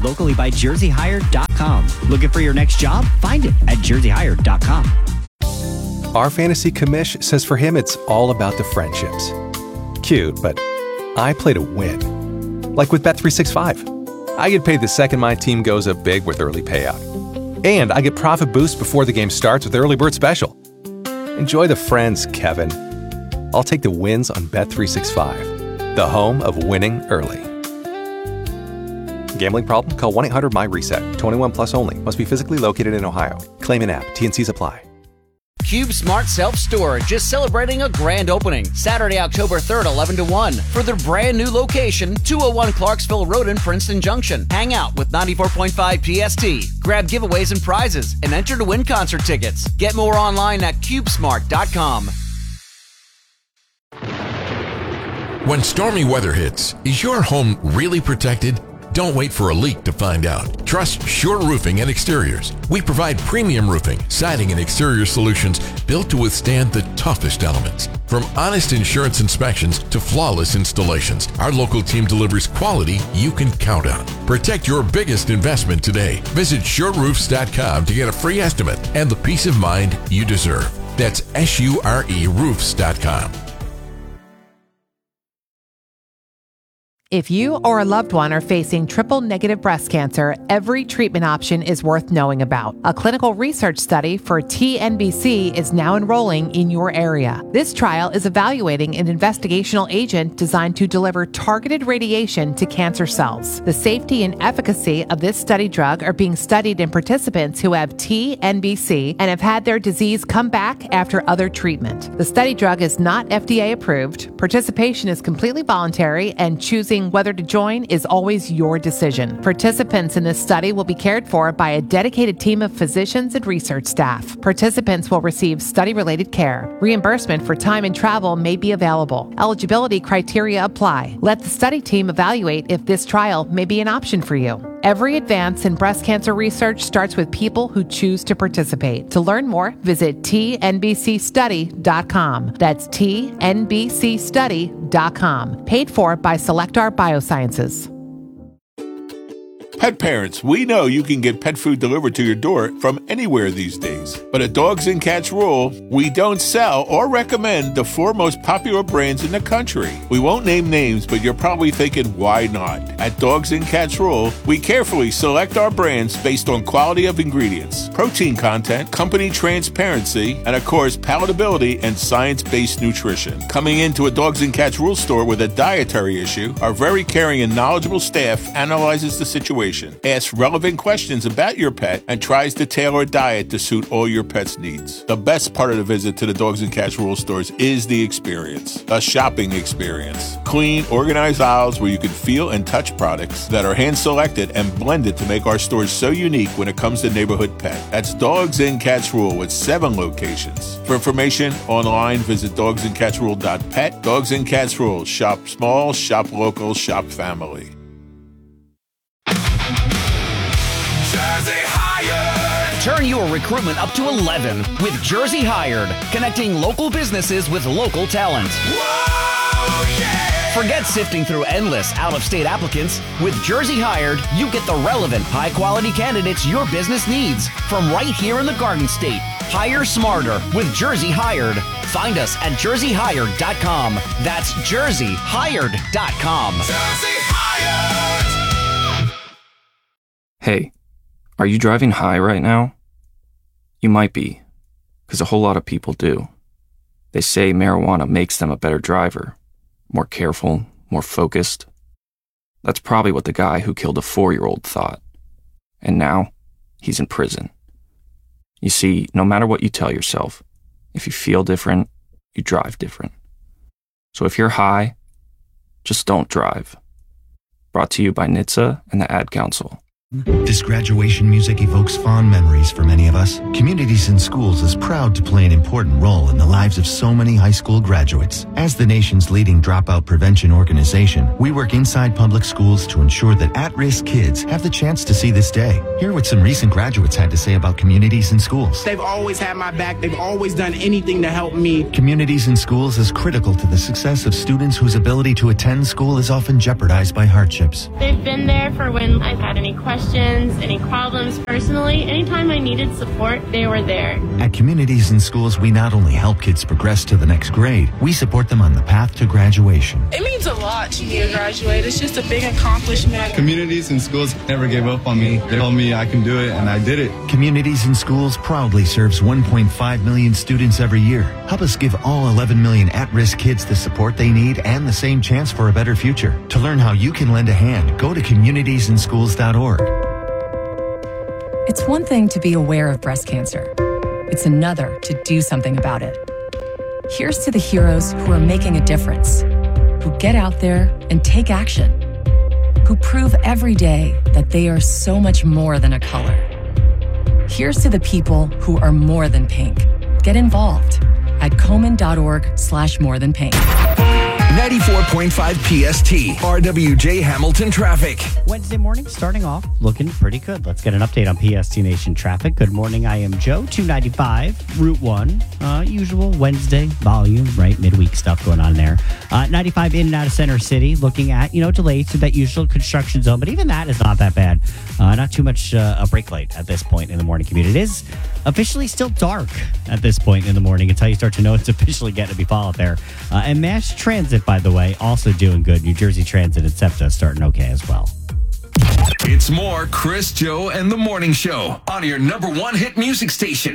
powered locally by JerseyHired.com. Looking for your next job? Find it at JerseyHired.com. Our fantasy commish says for him it's all about the friendships. Cute, but I play to win. Like with Bet365. I get paid the second my team goes up big with early payout. And I get profit boost before the game starts with Early Bird Special. Enjoy the friends, Kevin. I'll take the wins on Bet365, the home of winning early. Gambling problem? Call 1-800-MY-RESET. 21 plus only. Must be physically located in Ohio. Claim in app. T&Cs apply. Cube Smart Self-Storage is celebrating a grand opening Saturday, October 3rd, 11 to 1 for their brand new location, 201 Clarksville Road in Princeton Junction. Hang out with 94.5 PST. Grab giveaways and prizes and enter to win concert tickets. Get more online at cubesmart.com. When stormy weather hits, is your home really protected? Don't wait for a leak to find out. Trust Shore Roofing and Exteriors. We provide premium roofing, siding, and exterior solutions built to withstand the toughest elements. From honest insurance inspections to flawless installations, our local team delivers quality you can count on. Protect your biggest investment today. Visit SureRoofs.com to get a free estimate and the peace of mind you deserve. That's SureRoofs.com. If you or a loved one are facing triple-negative breast cancer, every treatment option is worth knowing about. A clinical research study for TNBC is now enrolling in your area. This trial is evaluating an investigational agent designed to deliver targeted radiation to cancer cells. The safety and efficacy of this study drug are being studied in participants who have TNBC and have had their disease come back after other treatment. The study drug is not FDA approved. Participation is completely voluntary, and choosing whether to join is always your decision. Participants in this study will be cared for by a dedicated team of physicians and research staff. Participants will receive study-related care. Reimbursement for time and travel may be available. Eligibility criteria apply. Let the study team evaluate if this trial may be an option for you. Every advance in breast cancer research starts with people who choose to participate. To learn more, visit tnbcstudy.com. That's tnbcstudy.com. Paid for by Selectar Biosciences. Pet parents, we know you can get pet food delivered to your door from anywhere these days. But at Dogs and Cats Rule, we don't sell or recommend the 4 most popular brands in the country. We won't name names, but you're probably thinking, why not? At Dogs and Cats Rule, we carefully select our brands based on quality of ingredients, protein content, company transparency, and of course, palatability and science-based nutrition. Coming into a Dogs and Cats Rule store with a dietary issue, our very caring and knowledgeable staff analyzes the situation, asks relevant questions about your pet, and tries to tailor a diet to suit all your pet's needs. The best part of the visit to the Dogs and Cats Rule stores is the experience, a shopping experience. Clean, organized aisles where you can feel and touch products that are hand-selected and blended to make our stores so unique when it comes to neighborhood pet. That's Dogs and Cats Rule with 7 locations. For information online, visit dogsandcatsrule.pet. Dogs and Cats Rule. Shop small, shop local, shop family. Jersey Hired. Turn your recruitment up to 11 with Jersey Hired, connecting local businesses with local talent. Whoa, yeah. Forget sifting through endless out-of-state applicants. With Jersey Hired, you get the relevant, high-quality candidates your business needs from right here in the Garden State. Hire smarter with Jersey Hired. Find us at jerseyhired.com. That's jerseyhired.com. Jersey Hired. Hey, are you driving high right now? You might be, because a whole lot of people do. They say marijuana makes them a better driver, more careful, more focused. That's probably what the guy who killed a 4-year-old thought. And now, he's in prison. You see, no matter what you tell yourself, if you feel different, you drive different. So if you're high, just don't drive. Brought to you by NHTSA and the Ad Council. This graduation music evokes fond memories for many of us. Communities in Schools is proud to play an important role in the lives of so many high school graduates. As the nation's leading dropout prevention organization, we work inside public schools to ensure that at-risk kids have the chance to see this day. Hear what some recent graduates had to say about Communities in Schools. They've always had my back. They've always done anything to help me. Communities in Schools is critical to the success of students whose ability to attend school is often jeopardized by hardships. They've been there for when I've had any questions, any problems personally. Anytime I needed support, they were there. At Communities in Schools, we not only help kids progress to the next grade, we support them on the path to graduation. It means a lot to me to graduate. It's just a big accomplishment. Communities in Schools never gave up on me. They told me I can do it, and I did it. Communities in Schools proudly serves 1.5 million students every year. Help us give all 11 million at-risk kids the support they need and the same chance for a better future. To learn how you can lend a hand, go to communitiesinschools.org. It's one thing to be aware of breast cancer. It's another to do something about it. Here's to the heroes who are making a difference, who get out there and take action, who prove every day that they are so much more than a color. Here's to the people who are more than pink. Get involved at Komen.org/morethanpink. 94.5 PST, RWJ Hamilton traffic. Wednesday morning starting off looking pretty good. Let's get an update on PST Nation traffic. Good morning, I am Joe, 295, Route 1. Usual Wednesday volume, right? Midweek stuff going on there. 95 in and out of Center City, looking at, delays to that usual construction zone, but even that is not that bad. Not too much a brake light at this point in the morning commute. It is officially still dark at this point in the morning until you start to know it's officially getting to be fall out there. And mass transit, by the way, also doing good. New Jersey Transit and SEPTA starting okay as well. It's more Chris, Joe, and the Morning Show on your number one hit music station,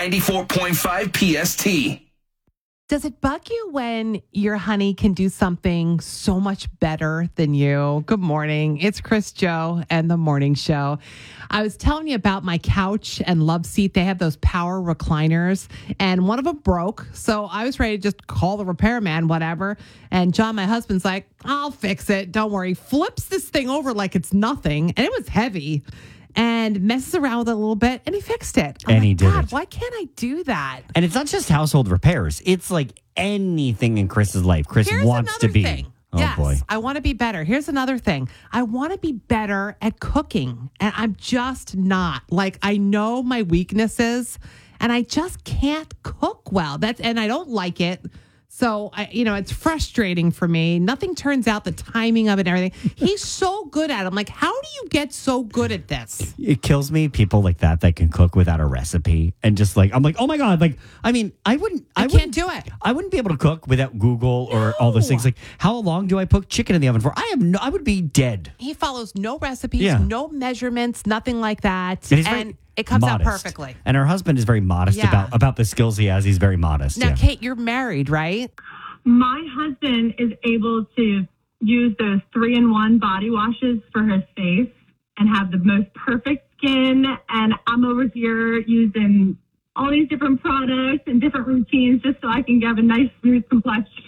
94.5 PST. Does it bug you when your honey can do something so much better than you? Good morning. It's Chris, Joe, and the Morning Show. I was telling you about my couch and love seat. They have those power recliners, and one of them broke. So I was ready to just call the repairman, whatever. And John, my husband's like, I'll fix it. Don't worry. Flips this thing over like it's nothing. And it was heavy. And messes around with it a little bit, and he fixed it. And he did God, it. why can't I do that? And it's not just household repairs. It's like anything in Chris's life. Chris Here's wants to be. Thing. Oh, yes, boy. I want to be better. Here's another thing. I want to be better at cooking, and I'm just not. Like, I know my weaknesses, and I just can't cook well. And I don't like it. So, it's frustrating for me. Nothing turns out, the timing of it and everything. He's so good at it. I'm like, how do you get so good at this? It kills me, people like that can cook without a recipe. And just like, I'm like, oh my God. Like, I mean, I can't do it. I wouldn't be able to cook without Google or all those things. Like, how long do I put chicken in the oven for? I would be dead. He follows no recipes, no measurements, nothing like that. And it comes modest. out perfectly. And her husband is very modest about the skills he has. He's very modest. Now, Kate, you're married, right? My husband is able to use those 3-in-1 body washes for his face and have the most perfect skin. And I'm over here using all these different products and different routines just so I can have a nice, smooth complexion.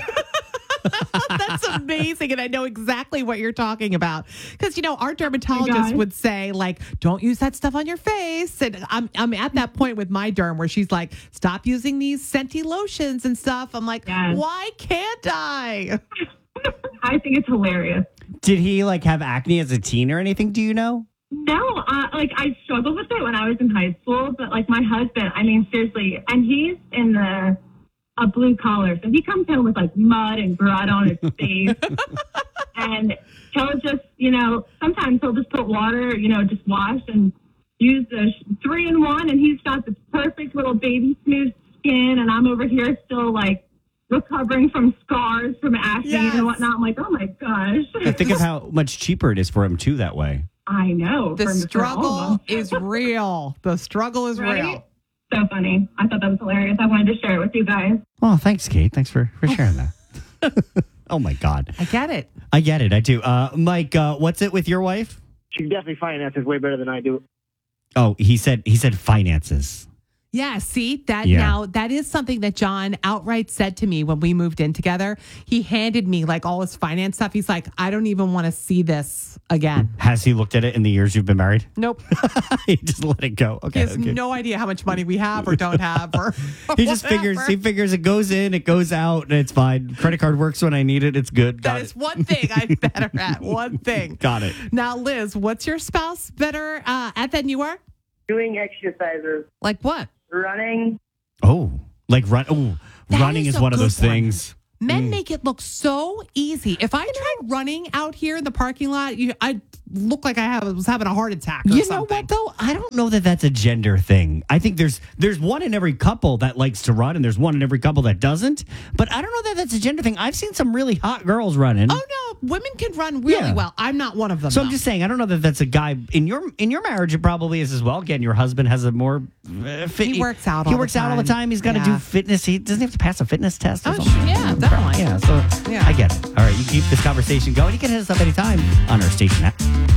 That's amazing. And I know exactly what you're talking about. Because, our dermatologist would say, like, don't use that stuff on your face. And I'm at that point with my derm where she's like, stop using these scenty lotions and stuff. I'm like, why can't I? I think it's hilarious. Did he, have acne as a teen or anything? Do you know? No, I struggled with it when I was in high school. But, my husband, I mean, seriously, and he's in a blue collar. So he comes home with mud and blood on his face. And he'll just, sometimes he'll just put water, just wash and use the 3-in-1. And he's got this perfect little baby smooth skin. And I'm over here still recovering from scars from acne and whatnot. I'm like, oh my gosh. I think of how much cheaper it is for him too that way. I know. The struggle is real. The struggle is real. So funny. I thought that was hilarious. I wanted to share it with you guys. Well, thanks, Kate. Thanks for sharing that. Oh, my God. I get it. I do. Mike, what's it with your wife? She definitely finances way better than I do. Oh, he said finances. Yeah, see that Yeah. now that is something that John outright said to me when we moved in together. He handed me like all his finance stuff. He's like, I don't even want to see this again. Has he looked at it in the years you've been married? Nope. He just let it go. Okay. He has okay. no idea how much money we have or don't have or He just figures it goes in, it goes out, and it's fine. Credit card works when I need it. It's good. Got That it. is one thing I'm better at. One thing. Got it. Now, Liz, what's your spouse better at than you are? Doing exercises. Like what? Running. Oh, like running That is a one of good those one. things. Men make it look so easy. If I tried running out here in the parking lot, I'd look like was having a heart attack or You know something. what though? I don't know that that's a gender thing. I think there's one in every couple that likes to run, and there's one in every couple that doesn't. But I don't know that that's a gender thing. I've seen some really hot girls running. Oh no, women can run really Yeah. well. I'm not one of them. So though. I'm just saying, I don't know that that's a guy in your marriage. It probably is as well. Again, your husband has a more fit. He works out. He all works the out all the time. He's got to Yeah. do fitness. He doesn't have to pass a fitness test. Or Oh, something. yeah, definitely. Yeah. So Yeah. I get it. All right, you keep this conversation going. You can hit us up anytime on our station app.